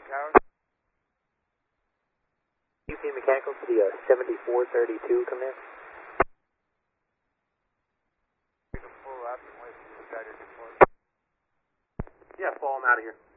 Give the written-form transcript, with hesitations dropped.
Tower. UP Mechanical to the 7432, come in. You can pull up and wait for the guy to deploy. Yeah, pull him out of here.